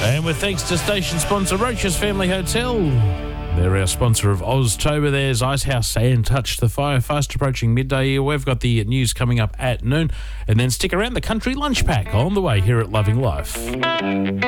And with thanks to station sponsor Roach's Family Hotel. They're our sponsor of Oztober. There's Icehouse Sand Touch the Fire, fast approaching midday here. We've got the news coming up at noon. And then stick around, the country lunch pack on the way here at Loving Life.